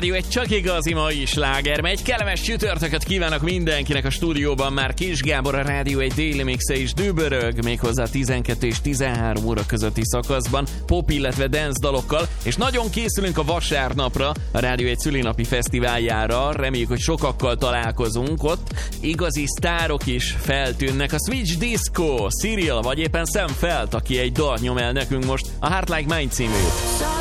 Jó, egy csak igazi mai sláger, egy kellemes csütörtököt kívánok mindenkinek a stúdióban, már Kis Gábor, a Rádió egy Daily Mixe is dübörög, méghozzá 12 és 13 óra közötti szakaszban, pop, illetve dance dalokkal, és nagyon készülünk a vasárnapra, a Rádió egy szülinapi fesztiváljára, reméljük, hogy sokakkal találkozunk ott, igazi sztárok is feltűnnek, a Switch Disco, Cyril, vagy éppen Sam Felt, aki egy dalt nyom el nekünk most, a Heart Like Mine címűt.